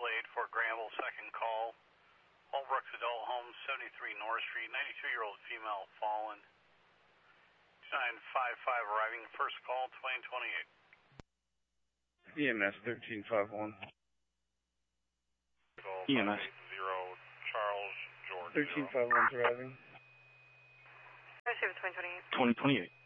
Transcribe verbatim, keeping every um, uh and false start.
eight for Granville, second call. Holbrook's Adult Home, seventy-three North Street, ninety-two-year-old female fallen. two nine five five arriving, first call, twenty twenty-eight. E M S thirteen five one. E M S. Zero, Charles, George. thirteen five one's arriving. twenty twenty-eight. twenty twenty-eight.